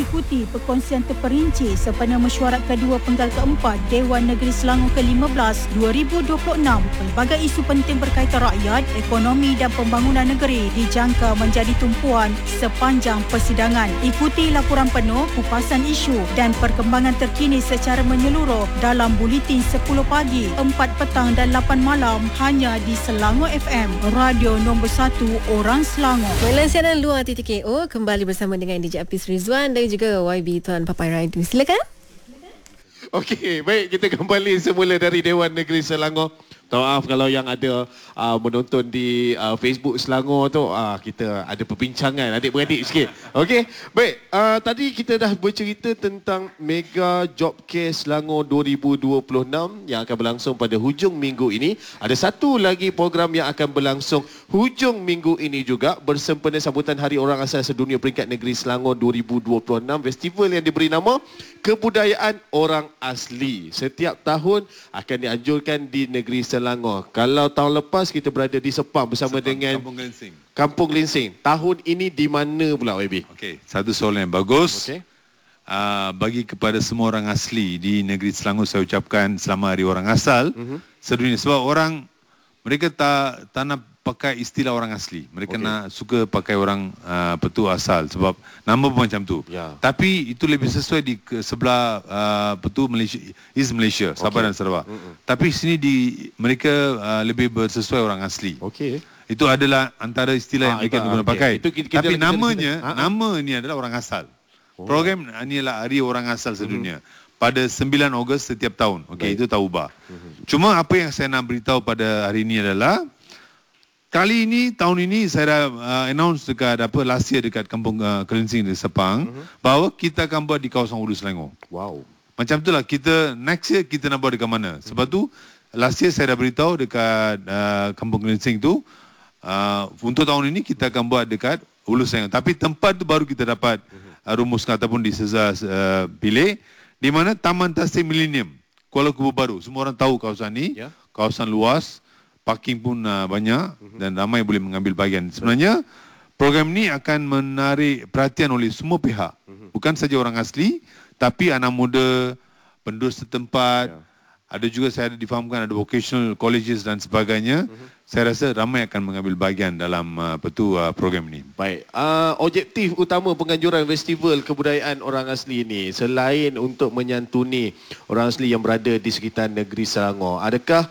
ikuti perkongsian terperinci sempena mesyuarat kedua penggal keempat Dewan Negeri Selangor ke-15 2026. Pelbagai isu penting berkaitan rakyat, ekonomi dan pembangunan negeri dijangka menjadi tumpuan sepanjang persidangan. Ikuti laporan penuh, kupasan isu dan perkembangan terkini secara menyeluruh dalam Buletin 10 pagi, 4 petang dan 8 malam hanya di Selangor FM, radio nombor 1 orang Selangor. Baiklah, siaran luar TTKO kembali bersama dengan DJ Apis Rizwan dan juga YB Tuan Papai Raidu. Silakan. Okey, baik, kita kembali semula dari Dewan Negeri Selangor. Maaf kalau yang ada menonton di Facebook Selangor tu, kita ada perbincangan adik-beradik sikit. Okey, baik. Tadi kita dah bercerita tentang Mega Job Care Selangor 2026 yang akan berlangsung pada hujung minggu ini. Ada satu lagi program yang akan berlangsung hujung minggu ini juga bersempena sambutan Hari Orang Asal Sedunia Peringkat Negeri Selangor 2026. Festival yang diberi nama Kebudayaan Orang Asli. Setiap tahun akan dianjurkan di Negeri Selangor. Kalau tahun lepas kita berada di Sepang bersama dengan Kampung Linsing. Tahun ini di mana pula, YB? Okey, satu soalan yang bagus. Okey. Bagi kepada semua orang asli di Negeri Selangor, saya ucapkan selamat Hari Orang Asal sedunia. Sebab orang mereka tak nak pakai istilah orang asli. Mereka nak suka pakai orang asal sebab nama pun macam tu. Ya. Tapi itu lebih sesuai di sebelah Malaysia, East Malaysia, Sabah dan Sarawak. Tapi sini mereka lebih bersesuai orang asli. Okey. Itu adalah antara istilah yang mereka guna pakai. Tapi nama ni adalah orang asal. Program ni adalah Hari Orang Asal Sedunia. Pada 9 Ogos setiap tahun. Okey, itu tak ubah. Cuma apa yang saya nak beritahu pada hari ini adalah tahun ini saya dah announce dekat last year dekat Kampung Kelinsing di Sepang bahawa kita akan buat di kawasan Hulu Selangor. Wow. Macam itulah kita next year kita nak buat dekat mana. Sebab tu last year saya dah beritahu dekat Kampung Kelinsing tu untuk tahun ini kita akan buat dekat Hulu Selangor. Tapi tempat tu baru kita dapat rumuskan ataupun pilih di mana Taman Tasik Millennium Kuala Kubu Baru. Semua orang tahu kawasan ni, kawasan luas. Parking pun banyak dan ramai boleh mengambil bahagian. Sebenarnya program ni akan menarik perhatian oleh semua pihak. Bukan saja orang asli, tapi anak muda, penduduk setempat. Ada juga saya ada difahamkan ada vocational colleges dan sebagainya. Saya rasa ramai akan mengambil bahagian dalam program ini. Baik. Objektif utama penganjuran Festival Kebudayaan Orang Asli ini selain untuk menyantuni orang asli yang berada di sekitar negeri Selangor, adakah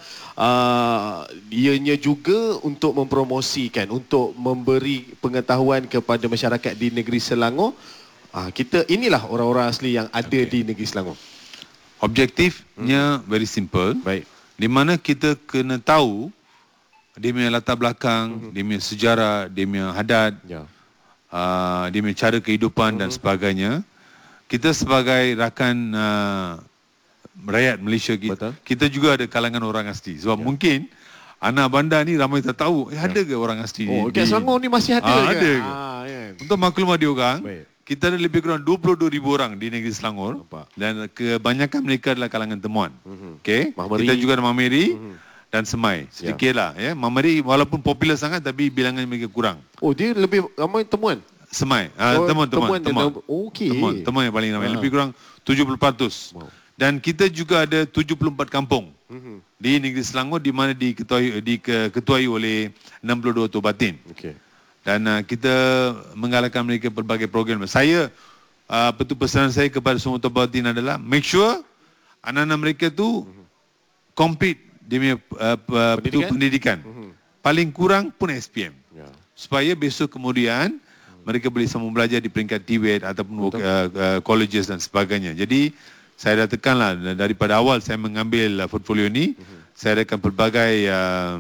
ianya juga untuk mempromosikan, untuk memberi pengetahuan kepada masyarakat di negeri Selangor? Inilah orang-orang asli yang ada di negeri Selangor. Objektifnya very simple. Baik. Di mana kita kena tahu dia punya latar belakang, dia punya sejarah, dia punya adat, dia punya cara kehidupan dan sebagainya. Kita sebagai rakan rakyat Malaysia, kita juga ada kalangan orang asli. Sebab mungkin anak bandar ni ramai tak tahu, ada ke orang asli ni? Kat Selangor ni masih ada ke? Ada ke? Untuk maklumat dia orang, kita ada lebih kurang 22,000 orang di negeri Selangor. Dan kebanyakan mereka adalah kalangan temuan. Okay? Kita juga ada Mameri dan Semai. Sedikitlah. Ya. Mameri walaupun popular sangat tapi bilangan mereka kurang. Oh, dia lebih ramai temuan? Semai. Temuan. Temuan yang paling ramai. Lebih kurang 70%. Dan kita juga ada 74 kampung di negeri Selangor di mana diketuai oleh 62 Tua Batin. Dan kita menggalakkan mereka berbagai program. Saya, pesanan saya kepada semua Tua Batin adalah make sure anak-anak mereka tu complete dia punya pendidikan. Paling kurang pun SPM. Supaya besok kemudian mereka boleh sama belajar di peringkat TVET ataupun colleges dan sebagainya. Jadi saya dah tekanlah daripada awal saya mengambil portfolio ni, saya adakan pelbagai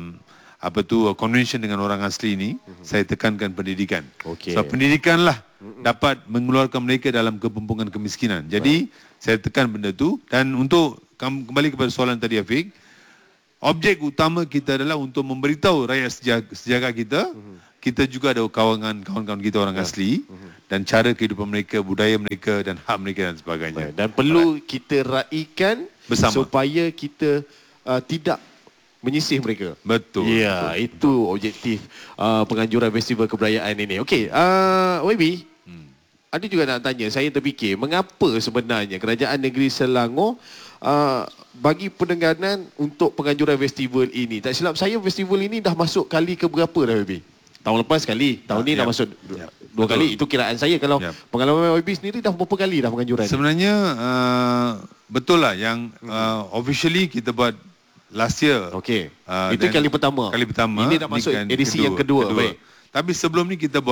convention dengan orang asli ni, saya tekankan pendidikan. Sebab pendidikanlah dapat mengeluarkan mereka dalam kepempungan kemiskinan. Jadi saya tekan benda tu. Dan untuk kembali kepada soalan tadi Afiq, objek utama kita adalah untuk memberitahu rakyat sejagat kita, kita juga ada kawan-kawan kita orang asli dan cara kehidupan mereka, budaya mereka dan hak mereka dan sebagainya. Dan perlu kita raikan bersama supaya kita tidak menyisih mereka. Betul. Ya, betul. Itu objektif penganjuran Festival Kebudayaan ini. Okey, YB, ada juga nak tanya, saya terfikir mengapa sebenarnya Kerajaan Negeri Selangor bagi pendengaran untuk penganjuran festival ini. Tak silap saya, festival ini dah masuk kali ke berapa dah, YB? Tahun lepas sekali, tahun ni dah masuk dua kali. Itu kiraan saya. Kalau pengalaman YB sendiri dah berapa kali dah penganjuran? Sebenarnya betul lah yang officially kita buat last year. Okey. Itu kali pertama. Kali pertama. Ini dah masuk edisi yang kedua. Baik. Tapi sebelum ni kita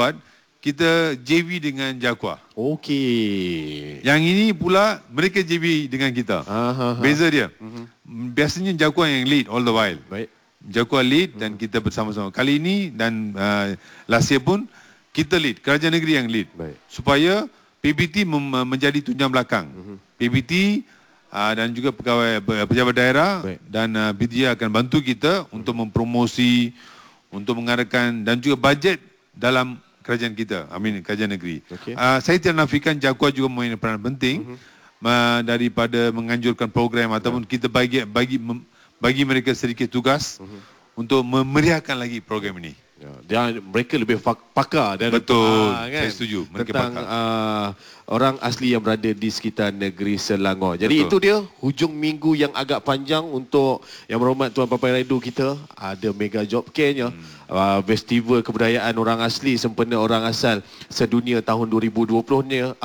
JV dengan Jakwa. Okey. Yang ini pula mereka JV dengan kita. Beza dia. Biasanya Jakwa yang lead all the while. Baik. Jakwa lead dan kita bersama-sama. Kali ini dan last year pun kita lead. Kerajaan negeri yang lead. Baik. Supaya PBT menjadi tunjang belakang. PBT dan juga pegawai pejabat daerah. Baik. Dan PBT akan bantu kita untuk mempromosi, untuk mengadakan dan juga bajet dalam kerajaan kita, kerajaan negeri. Okay. Saya tidak nafikan Jakwa juga memainkan peranan penting daripada menganjurkan program ataupun kita bagi mereka sedikit tugas untuk memeriahkan lagi program ini. Dan mereka lebih pakar dan betul, kan? Saya setuju. Mereka tentang orang asli yang berada di sekitar negeri Selangor. Jadi betul. Itu dia hujung minggu yang agak panjang untuk Yang Berhormat Tuan Papai Raidu kita. Ada mega job care-nya. Festival kebudayaan orang asli sempena orang asal sedunia tahun 2026-nya.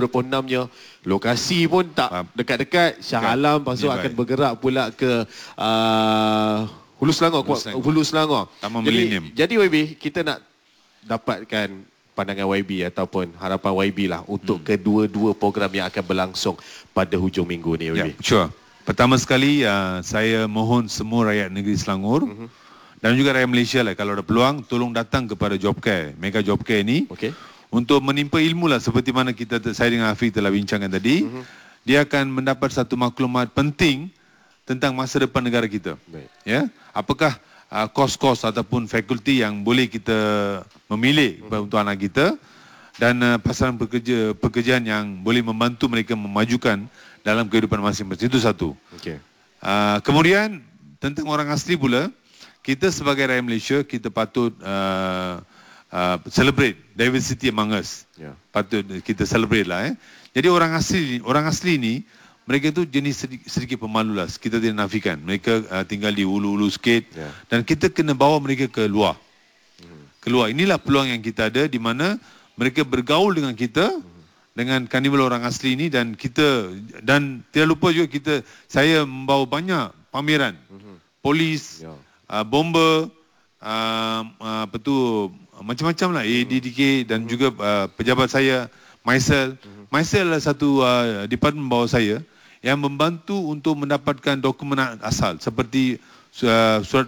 Lokasi pun tak dekat-dekat. Shah Alam pasal akan bergerak pula ke Hulu Selangor. Taman Millennium. Jadi YB, kita nak dapatkan pandangan YB ataupun harapan YB lah untuk kedua-dua program yang akan berlangsung pada hujung minggu ni, YB. Ya, sure. Pertama sekali, saya mohon semua rakyat negeri Selangor dan juga rakyat Malaysia lah, kalau ada peluang, tolong datang kepada Job Care, Mega Job Care ni, untuk menimpa ilmu lah seperti mana saya dengan Afiq telah bincangkan tadi. Dia akan mendapat satu maklumat penting tentang masa depan negara kita. Baik. Ya, apakah kos-kos ataupun fakulti yang boleh kita memilih untuk anak kita dan pasaran pekerjaan yang boleh membantu mereka memajukan dalam kehidupan masing-masing. Itu satu. Okay. Kemudian tentang orang asli pula, kita sebagai rakyat Malaysia kita patut celebrate diversity among us. Patut kita celebrate lah. Jadi orang asli ni mereka tu jenis sedikit pemalu lah. Kita tidak nafikan. Mereka tinggal di ulu-ulu sikit. Dan kita kena bawa mereka ke luar. Keluar. Inilah peluang yang kita ada di mana mereka bergaul dengan kita, dengan karnival orang asli ini dan tidak lupa juga saya membawa banyak pameran. Polis, bomber, macam-macam lah. ADDK dan juga pejabat saya, Myself adalah satu department bawah saya yang membantu untuk mendapatkan dokumen asal seperti surat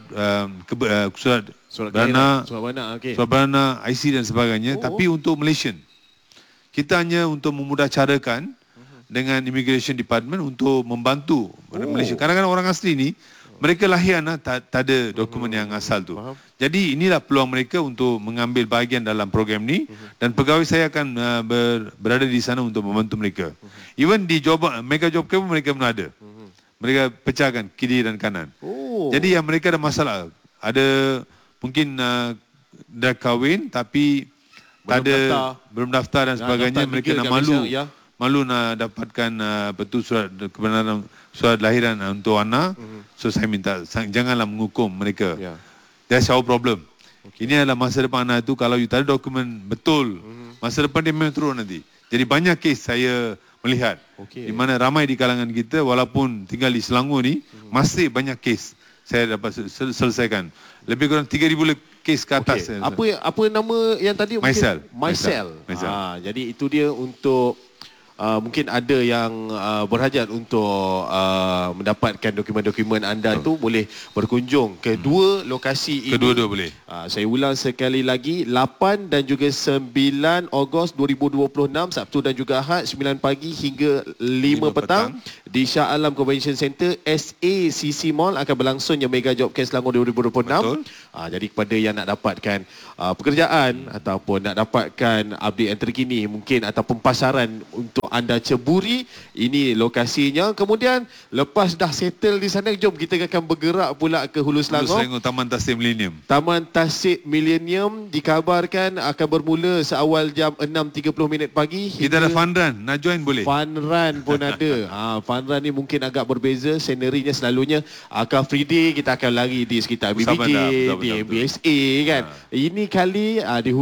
berana, IC dan sebagainya, tapi untuk Malaysian. Kita hanya untuk memudahcarakan dengan Immigration Department untuk membantu Malaysia. Kadang-kadang orang asli ni mereka lahir tak ada dokumen yang asal tu. Jadi inilah peluang mereka untuk mengambil bahagian dalam program ni dan pegawai saya akan berada di sana untuk membantu mereka. Even di Mega Job Care mereka pun ada. Mereka pecahkan kiri dan kanan. Jadi yang mereka ada masalah. Ada mungkin dah kahwin tapi belum daftar dan sebagainya. Mereka nak malu nak dapatkan surat kebenaran, surat lahiran untuk anak. So saya minta janganlah menghukum mereka. That's our problem. Ini adalah masa depan anak itu. Kalau you tak ada dokumen betul, masa depan dia memang turun nanti. Jadi banyak kes saya melihat di mana ramai di kalangan kita walaupun tinggal di Selangor ni masih banyak kes saya dapat selesaikan. Lebih kurang 3,000 kes ke atas. Apa nama yang tadi? Myself. Jadi itu dia untuk mungkin ada yang berhajat untuk mendapatkan dokumen-dokumen anda tu boleh berkunjung ke dua lokasi ini. Kedua-dua boleh. Saya ulang sekali lagi, 8 dan juga 9 Ogos 2026, Sabtu dan juga Ahad, 9 pagi hingga 5 petang di Shah Alam Convention Center, SACC Mall akan berlangsungnya Mega Job Care Selangor 2026. Jadi kepada yang nak dapatkan pekerjaan ataupun nak dapatkan update yang terkini mungkin ataupun pasaran untuk anda ceburi, ini lokasinya. Kemudian lepas dah settle di sana, jom kita akan bergerak pula ke Hulu Hulu Selangor. Selangor Taman Tasik Millennium. Taman Tasik Millennium dikabarkan akan bermula seawal jam 6.30 pagi. Kita ada fun run, nak join boleh? Fun run pun ada. Fun run ni mungkin agak berbeza. Scenerinya selalunya Car Free Day kita akan lari di sekitar Bersama BBJ, dah, betul, di betul, betul. MBSA kan. Ini kali di